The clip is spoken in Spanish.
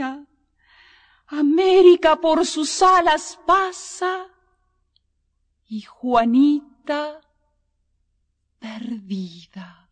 mía. América por sus alas pasa y Juanita perdida.